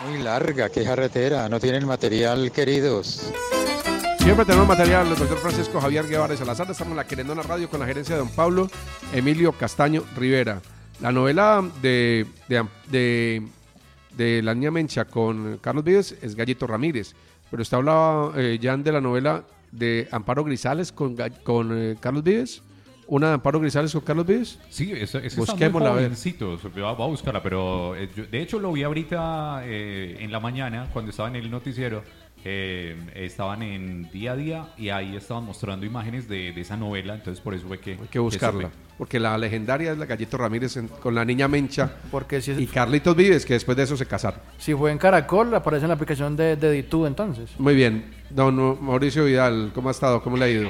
Muy larga, qué carretera, no tienen material, queridos. Siempre tenemos material, el doctor Francisco Javier Guevara de Salazar. Estamos en la Querendona Radio con la gerencia de don Pablo Emilio Castaño Rivera. La novela de La Niña Mencha con Carlos Vives es Gallito Ramírez, pero usted hablaba, Jan, de la novela de Amparo Grisales con Carlos Vives. ¿Una de Amparo Grisales con Carlos Vives? Sí, eso busquémosla, está muy jovencito. Voy a buscarla, pero de hecho lo vi ahorita en la mañana cuando estaba en el noticiero. Estaban en Día a Día y ahí estaban mostrando imágenes de esa novela, entonces por eso fue que... Hay que buscarla, porque la legendaria es la Gallito Ramírez con la Niña Mencha porque si y Carlitos Vives, que después de eso se casaron. Si fue en Caracol, aparece en la aplicación de DiTu entonces. Muy bien, don Mauricio Vidal, ¿cómo ha estado? ¿Cómo le ha ido?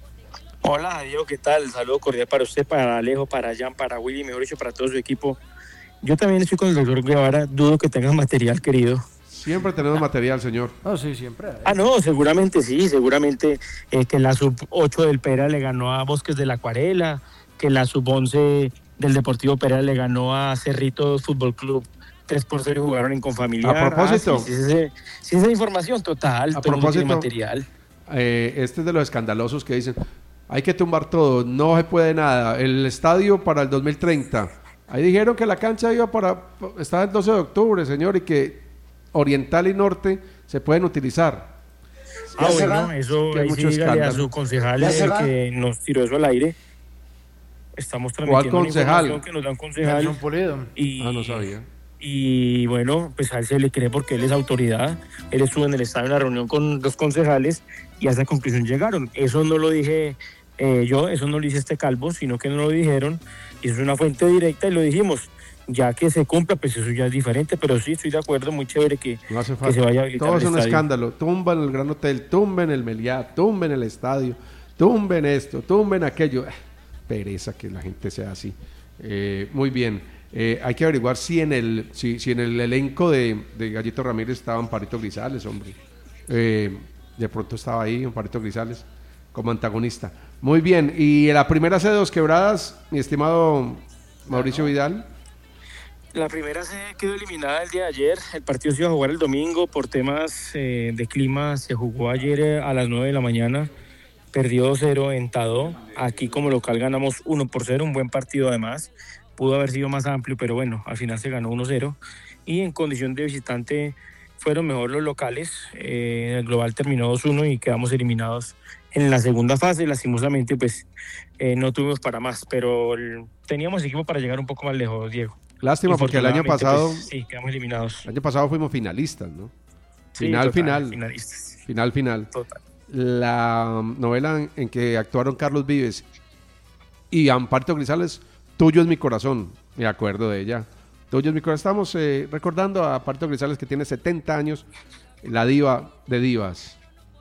Hola, Diego, ¿qué tal? Saludo cordial para usted, para Alejo, para Jan, para Willy, mejor dicho, para todo su equipo. Yo también estoy con el doctor Guevara, dudo que tengas material, querido. Siempre tenemos material, señor. No, sí, siempre hay. Ah, no, seguramente sí, seguramente que la sub-8 del Pera le ganó a Bosques de la Acuarela, que la sub-11 del Deportivo Pera le ganó a Cerritos Fútbol Club 3-0 y jugaron en Confamiliar. A propósito. Sí, esa información total, A todo el mundo tiene propósito, material. Este es de los escandalosos que dicen, hay que tumbar todo, no se puede nada, el estadio para el 2030. Ahí dijeron que la cancha estaba el 12 de octubre, señor, y que Oriental y Norte se pueden utilizar. Bueno, eso hay ahí mucho sí dígale a escándalo. su concejal que nos tiró eso al aire. Estamos ¿Cuál transmitiendo una concejal? información que nos da un concejal. Nelson Pulido. Y, No sabía. y bueno, pues a él se le cree porque él es autoridad. Él estuvo en el estadio en la reunión con los concejales y a esa conclusión llegaron. Eso no lo dije yo, eso no lo dice este calvo, sino que no lo dijeron. Y eso es una fuente directa y lo dijimos. Ya que se cumpla, pues eso ya es diferente, pero sí estoy de acuerdo, muy chévere que No hace se falta. vaya a habilitar Todo el es un estadio. escándalo. Tumban el Gran Hotel, tumben el Meliá, tumben el estadio, tumben esto, tumben aquello. Pereza que la gente sea así. Muy bien. Hay que averiguar si en el elenco de Gallito Ramírez estaba Amparito Grisales, hombre. De pronto estaba ahí Amparito Grisales como antagonista. Muy bien. Y en la primera C de Dos Quebradas, mi estimado Mauricio Vidal. La primera se quedó eliminada el día de ayer. El partido se iba a jugar el domingo por temas de clima. Se jugó ayer a las 9 de la mañana. Perdió 2-0 en Tadó. Aquí como local ganamos 1-0. Un buen partido además. Pudo haber sido más amplio, pero bueno, al final se ganó 1-0. Y en condición de visitante fueron mejor los locales. El global terminó 2-1 y quedamos eliminados en la segunda fase. Lastimosamente, pues no tuvimos para más. Pero teníamos equipo para llegar un poco más lejos, Diego. Lástima porque el año pasado... Pues, sí, quedamos eliminados. El año pasado fuimos finalistas, ¿no? Sí, Final. finalistas. Final. Total. La novela en que actuaron Carlos Vives y Amparito Grisales, Tuyo es mi corazón, me acuerdo de ella. Tuyo es mi corazón. Estamos recordando a Amparito Grisales, que tiene 70 años, la diva de divas.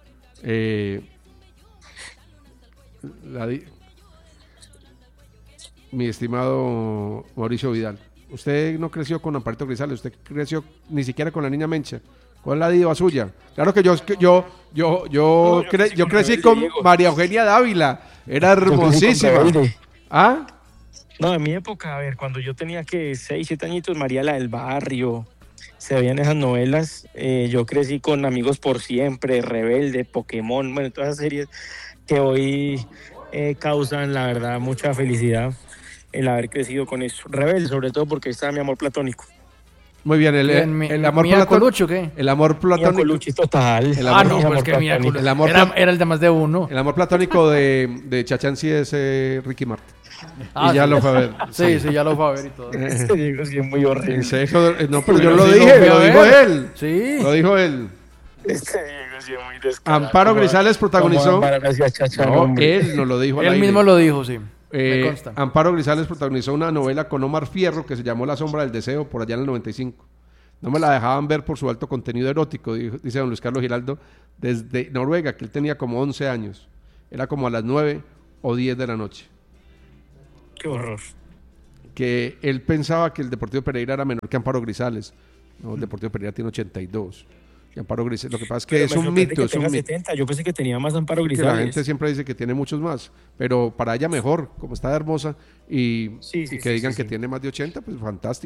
Mi estimado Mauricio Vidal, usted no creció con Amparito Grisales, usted creció ni siquiera con la Niña Mencha. ¿Cuál es la diva suya? Claro que yo crecí con María Eugenia Dávila, era hermosísima. ¿Ah? No, en mi época, a ver, cuando yo tenía que 6, 7 añitos, María la del Barrio, se veían esas novelas. Yo crecí con Amigos por Siempre, Rebelde, Pokémon, bueno, todas esas series que hoy causan, la verdad, mucha felicidad el haber crecido con eso. Rebelde, sobre todo porque está mi amor platónico. Muy bien, el amor Mia platónico. Colucci, ¿qué? El amor Mia platónico. Colucci, total. El amor- no, pues que Mia platónico. Colucci El amor era el de más de uno. El amor platónico de Chachán sí es Ricky Martin. Ah, Y ya sí. lo fue a ver. Sí, ya lo fue a ver y todo. Este Diego sí es muy horrible. En serio, no, pero yo Pero lo sí dije, fui a lo ver. dijo él. Sí. Lo dijo él. Este Diego sí es muy descarado. Amparo Grisales protagonizó. No, hombre. él nos lo dijo al Él aire. mismo lo dijo, sí. Me consta. Amparo Grisales protagonizó una novela con Omar Fierro que se llamó La sombra del deseo por allá en el 95. No me la dejaban ver por su alto contenido erótico, dice don Luis Carlos Giraldo, desde Noruega, que él tenía como 11 años. Era como a las 9 o 10 de la noche. Qué horror. Que él pensaba que el Deportivo Pereira era menor que Amparo Grisales. No, el Deportivo Pereira tiene 82. Y Amparo Grisales, lo que pasa es que Pero es me un sorprende mito, que es un tenga mito. 70. Yo pensé que tenía más Amparo Que Grisales. la gente siempre dice que tiene muchos más, pero para ella mejor, como está de hermosa, y Sí, que digan que sí. tiene más de 80, pues fantástico.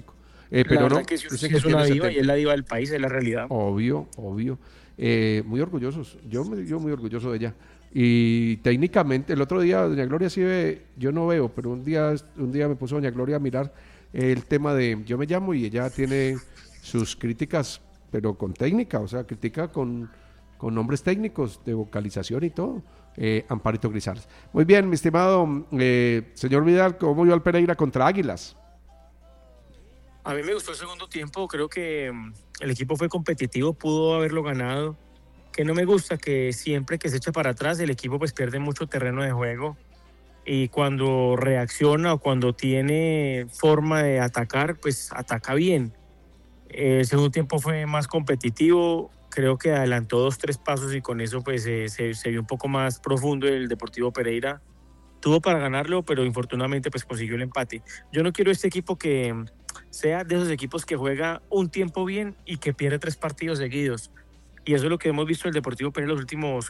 Pero la no, verdad que sí, dicen sí es una tiene diva 70. y es la diva del país, es la realidad. Obvio. Muy orgullosos. Yo muy orgulloso de ella. Y técnicamente, el otro día, doña Gloria sí ve, yo no veo, pero un día me puso doña Gloria a mirar el tema de Yo Me Llamo, y ella tiene sus críticas, pero con técnica, o sea, critica con nombres técnicos de vocalización y todo. Amparito Grisales. Muy bien, mi estimado señor Vidal, ¿cómo vio al Pereira contra Águilas? A mí me gustó el segundo tiempo, creo que el equipo fue competitivo, pudo haberlo ganado. Que no me gusta que siempre que se echa para atrás el equipo pues pierde mucho terreno de juego, y cuando reacciona o cuando tiene forma de atacar, pues ataca bien. El segundo tiempo fue más competitivo, creo que adelantó 2, 3 pasos y con eso pues se vio un poco más profundo el Deportivo Pereira. Tuvo para ganarlo, pero infortunadamente pues consiguió el empate. Yo no quiero este equipo que sea de esos equipos que juega un tiempo bien y que pierde 3 partidos seguidos. Y eso es lo que hemos visto en el Deportivo Pereira los últimos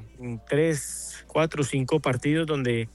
3, 4, 5 partidos donde,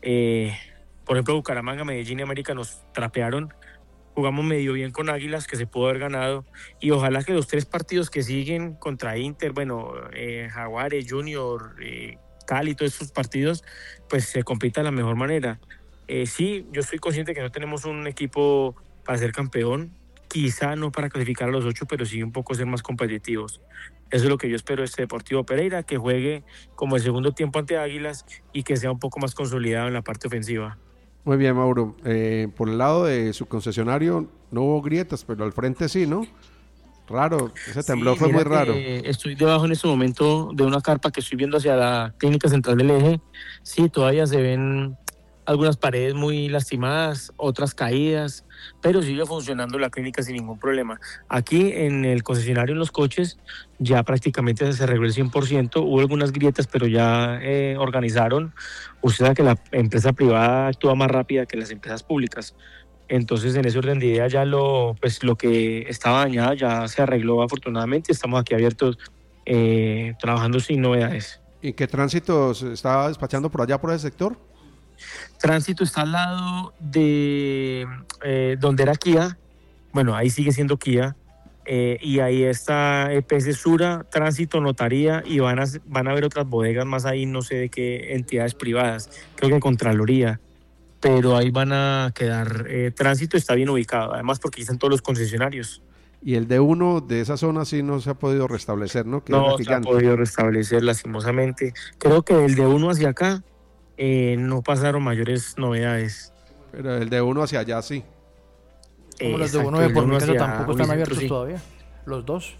por ejemplo, Bucaramanga, Medellín y América nos trapearon. Jugamos medio bien con Águilas, que se pudo haber ganado, y ojalá que los 3 partidos que siguen contra Inter, Jaguares, Junior, Cali, todos esos partidos, pues se compita de la mejor manera. Sí, yo estoy consciente que no tenemos un equipo para ser campeón, quizá no para clasificar a los 8, pero sí un poco ser más competitivos. Eso es lo que yo espero de este Deportivo Pereira, que juegue como el segundo tiempo ante Águilas y que sea un poco más consolidado en la parte ofensiva. Muy bien, Mauro. Por el lado de su concesionario no hubo grietas, pero al frente sí, ¿no? Raro, ese temblor fue muy raro. Estoy debajo en este momento de una carpa que estoy viendo hacia la clínica central del Eje. Sí, todavía se ven algunas paredes muy lastimadas, otras caídas, pero sigue funcionando la clínica sin ningún problema. Aquí en el concesionario, en los coches, ya prácticamente se arregló el 100%, hubo algunas grietas, pero ya organizaron. Usted sabe que la empresa privada actúa más rápida que las empresas públicas. Entonces, en ese orden de idea, ya lo que estaba dañado ya se arregló afortunadamente. Estamos aquí abiertos, trabajando sin novedades. ¿Y qué tránsito se estaba despachando por allá, por ese sector? Tránsito está al lado de donde era Kia. Bueno, ahí sigue siendo Kia. Y ahí está EPS Sura, Tránsito, Notaría, y van a haber otras bodegas más ahí, no sé de qué entidades privadas, creo que Contraloría. Pero ahí van a quedar. Tránsito está bien ubicado, además porque ahí están todos los concesionarios. Y el D1 de esa zona sí no se ha podido restablecer, ¿no? Que no se ha podido restablecer, lastimosamente. Creo que el D1 hacia acá no pasaron mayores novedades. Pero el D1 hacia allá sí. Como los D1 de por mi casa tampoco están abiertos todavía. Los dos.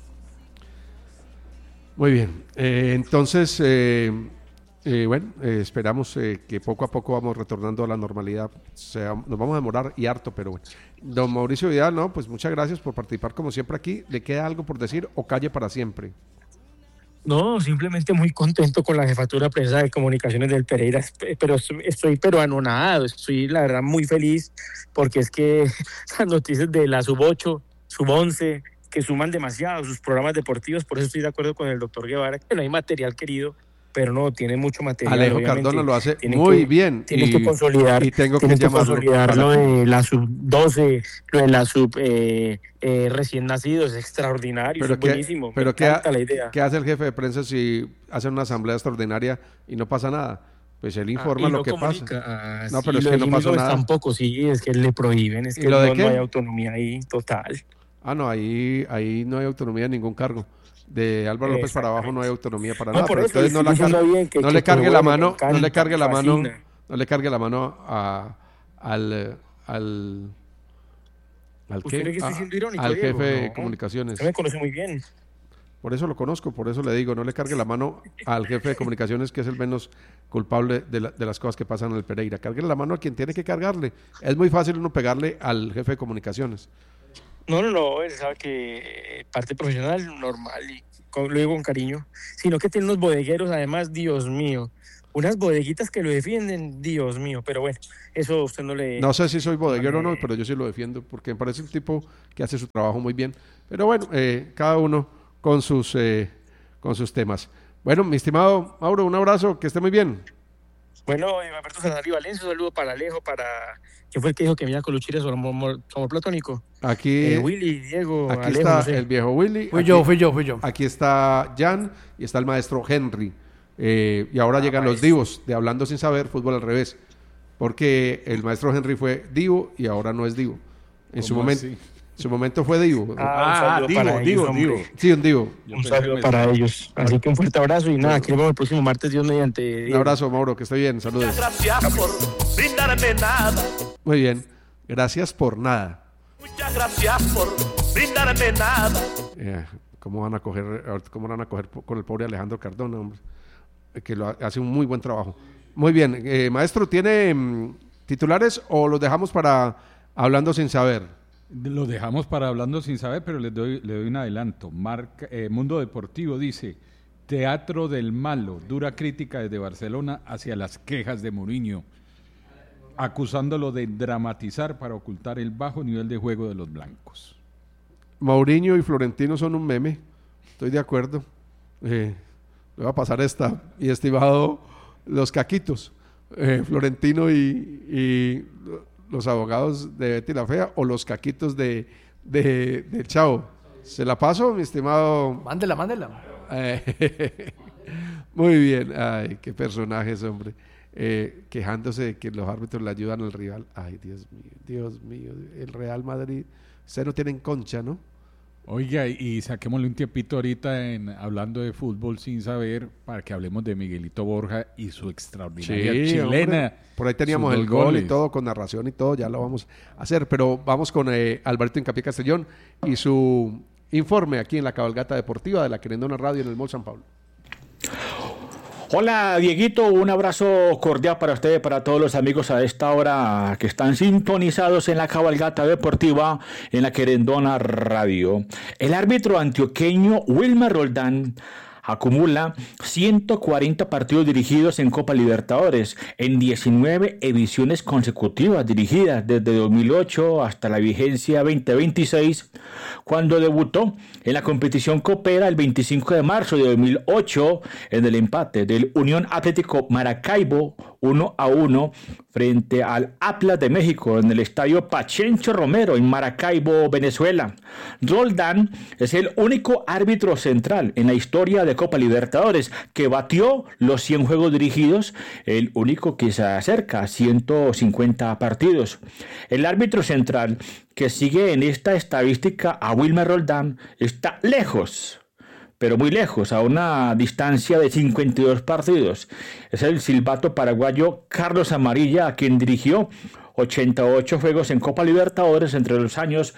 Muy bien. Entonces... esperamos que poco a poco vamos retornando a la normalidad. Nos vamos a demorar y harto, pero bueno. Don Mauricio Vidal, no, pues muchas gracias por participar como siempre aquí. ¿Le queda algo por decir o calle para siempre? No, simplemente muy contento con la jefatura de prensa de comunicaciones del Pereira, pero estoy anonadado, estoy la verdad muy feliz, porque es que las noticias de la sub-8, sub-11, que suman demasiado sus programas deportivos, por eso estoy de acuerdo con el doctor Guevara, que no hay material querido, pero no, tiene mucho material. Alejo Cardona lo hace muy bien. Tienes que consolidar, y tengo que consolidar lo de la sub-12, lo de la sub recién nacidos, es extraordinario, es buenísimo. Pero me encanta la idea. ¿Qué hace el jefe de prensa si hace una asamblea extraordinaria y no pasa nada? Pues él informa lo que pasa. No, pero es que no pasó nada. Tampoco, sí, es que le prohíben, es que no hay autonomía ahí, total. No, ahí no hay autonomía en ningún cargo. De Álvaro López para abajo no hay autonomía para nada. Pero entonces no le cargue la mano al ¿Usted cree que estoy siendo irónico, al Diego? jefe de comunicaciones. Usted me conoce muy bien. Por eso lo conozco, por eso le digo, no le cargue la mano al jefe de comunicaciones, que es el menos culpable de las cosas que pasan en el Pereira. Cargue la mano a quien tiene que cargarle. Es muy fácil uno pegarle al jefe de comunicaciones. No, él sabe que parte profesional, normal, y lo digo con cariño, sino que tiene unos bodegueros, además, Dios mío, unas bodeguitas que lo defienden, Dios mío, pero bueno, eso usted no le... No sé si soy bodeguero o no, pero yo sí lo defiendo, porque me parece un tipo que hace su trabajo muy bien, pero bueno, cada uno con sus temas. Bueno, mi estimado Mauro, un abrazo, que esté muy bien. Bueno, Alberto Zanardi Valencia, un saludo para Alejo, que fue el que dijo que Mira Coluchira es su amor platónico. Aquí Willy, Diego, aquí Alejo, está no sé. el viejo Willy. Fui yo. Aquí está Jan y está el maestro Henry. Y ahora llegan los divos de Hablando Sin Saber, Fútbol al Revés. Porque el maestro Henry fue divo y ahora no es divo. En su momento fue divo. Un saludo divo. Sí, un divo. Un saludo para ellos. Así que un fuerte abrazo y nada, que vemos el próximo martes, Dios mediante. Un abrazo, Mauro, que esté bien. Saludos. Muchas gracias por brindarme nada. Muy bien. Gracias por nada. Muchas gracias por brindarme nada. ¿Cómo van a coger con el pobre Alejandro Cardona, hombre? Que hace un muy buen trabajo. Muy bien. Maestro, ¿tiene titulares o los dejamos para Hablando Sin Saber? Lo dejamos para Hablando Sin Saber, pero le doy un adelanto. Mundo Deportivo dice: Teatro del malo, dura crítica desde Barcelona hacia las quejas de Mourinho, acusándolo de dramatizar para ocultar el bajo nivel de juego de los blancos. Mourinho y Florentino son un meme, estoy de acuerdo. Le voy a pasar esta, mi estimado Los Caquitos, Florentino y los abogados de Betty la Fea, o los caquitos de Chavo. ¿Se la paso, mi estimado? Mándela. Muy bien. Ay, qué personajes, hombre. Quejándose de que los árbitros le ayudan al rival. Ay, Dios mío. El Real Madrid. Ustedes no tienen concha, ¿no? Oiga, y saquémosle un tiempito ahorita hablando de fútbol sin saber, para que hablemos de Miguelito Borja y su extraordinaria chilena. Hombre, por ahí teníamos el gol y todo, con narración y todo, ya lo vamos a hacer. Pero vamos con Alberto Hincapié Castellón y su informe aquí en la cabalgata deportiva de la Querendona Radio en el Mall San Pablo. Hola Dieguito, un abrazo cordial para ustedes, para todos los amigos a esta hora que están sintonizados en la cabalgata deportiva en la Querendona Radio. El árbitro antioqueño Wilmer Roldán acumula 140 partidos dirigidos en Copa Libertadores en 19 ediciones consecutivas dirigidas desde 2008 hasta la vigencia 2026, cuando debutó en la competición copera el 25 de marzo de 2008 en el empate del Unión Atlético Maracaibo 1-1 frente al Atlas de México en el estadio Pachencho Romero en Maracaibo, Venezuela. Roldán es el único árbitro central en la historia de Copa Libertadores que batió los 100 juegos dirigidos, el único que se acerca a 150 partidos. El árbitro central que sigue en esta estadística a Wilmer Roldán está lejos, pero muy lejos, a una distancia de 52 partidos. Es el silbato paraguayo Carlos Amarilla, a quien dirigió 88 juegos en Copa Libertadores entre los años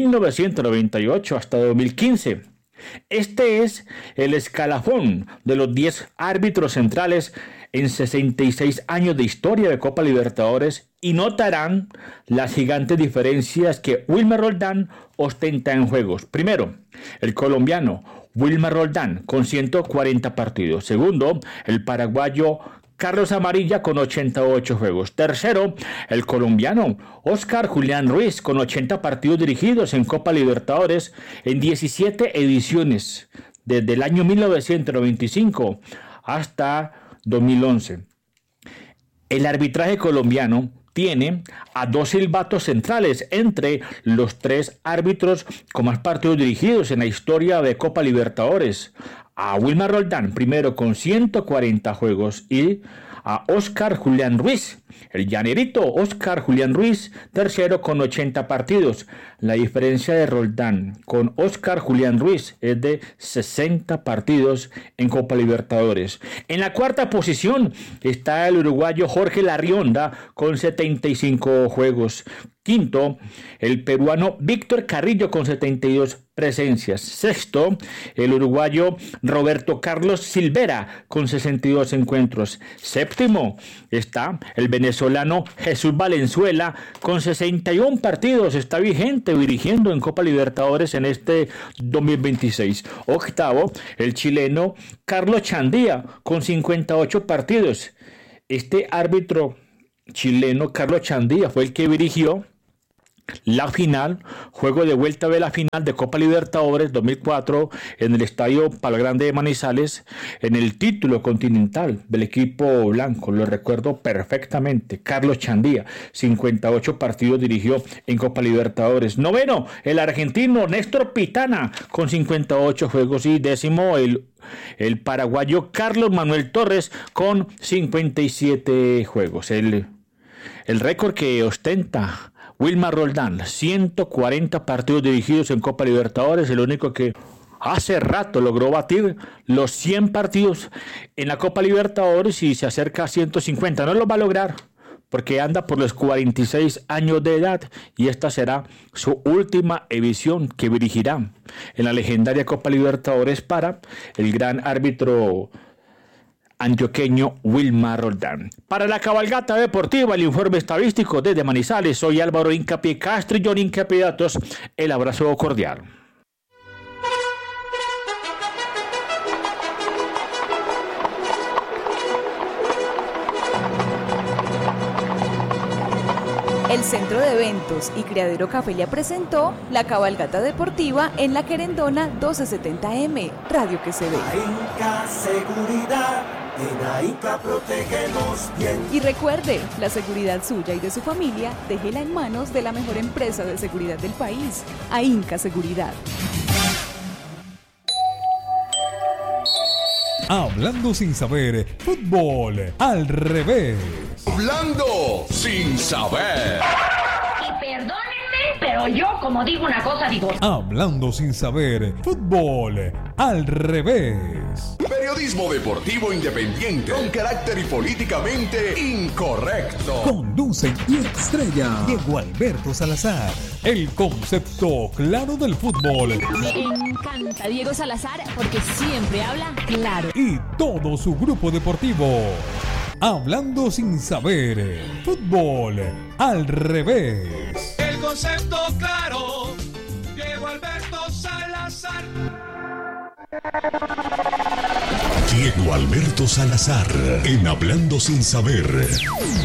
1998 hasta 2015. Este es el escalafón de los 10 árbitros centrales en 66 años de historia de Copa Libertadores, y notarán las gigantes diferencias que Wilmer Roldán ostenta en juegos. Primero, el colombiano Wilmer Roldán con 140 partidos. Segundo, el paraguayo Carlos Amarilla con 88 juegos. Tercero, el colombiano Oscar Julián Ruiz con 80 partidos dirigidos en Copa Libertadores en 17 ediciones, desde el año 1995 hasta 2011. El arbitraje colombiano tiene a 2 silbatos centrales entre los 3 árbitros con más partidos dirigidos en la historia de Copa Libertadores. A Wilmer Roldán primero con 140 juegos y a Oscar Julián Ruiz, el llanerito Oscar Julián Ruiz, tercero con 80 partidos. La diferencia de Roldán con Oscar Julián Ruiz es de 60 partidos en Copa Libertadores. En la cuarta posición está el uruguayo Jorge Larrionda con 75 juegos. Quinto, el peruano Víctor Carrillo con 72 presencias. Sexto, el uruguayo Roberto Carlos Silvera con 62 encuentros. Séptimo, está el venezolano Jesús Valenzuela con 61 partidos. Está vigente dirigiendo en Copa Libertadores en este 2026. Octavo, el chileno Carlos Chandía con 58 partidos. Este árbitro chileno, Carlos Chandía, fue el que dirigió la final, juego de vuelta de la final de Copa Libertadores 2004 en el Estadio Palo Grande de Manizales, en el título continental del equipo blanco, lo recuerdo perfectamente. Carlos Chandía, 58 partidos dirigió en Copa Libertadores. Noveno, el argentino Néstor Pitana con 58 juegos, y décimo el paraguayo Carlos Manuel Torres con 57 juegos. El récord que ostenta Wilmar Roldán, 140 partidos dirigidos en Copa Libertadores, el único que hace rato logró batir los 100 partidos en la Copa Libertadores y se acerca a 150. No lo va a lograr porque anda por los 46 años de edad, y esta será su última edición que dirigirá en la legendaria Copa Libertadores para el gran árbitro antioqueño Wilmar Roldán. Para la cabalgata deportiva, el informe estadístico desde Manizales, soy Álvaro Hincapié Castrillón, Hincapié Datos, el abrazo cordial. El Centro de Eventos y Criadero Cafelia presentó la cabalgata deportiva en la Querendona 1270M, Radio que se ve. AINCA Seguridad, en AINCA protegemos bien. Y recuerde, la seguridad suya y de su familia, déjela en manos de la mejor empresa de seguridad del país, AINCA Seguridad. Hablando sin saber, fútbol al revés. Hablando sin saber. Y perdónenme, pero yo como digo una cosa, digo. Hablando sin saber, fútbol al revés. Periodismo deportivo independiente, con carácter y políticamente incorrecto. Conducen y estrella Diego Alberto Salazar. El concepto claro del fútbol. Me encanta Diego Salazar porque siempre habla claro. Y todo su grupo deportivo. Hablando sin saber, fútbol al revés. El concepto claro, Diego Alberto Salazar. Diego Alberto Salazar, en Hablando sin saber.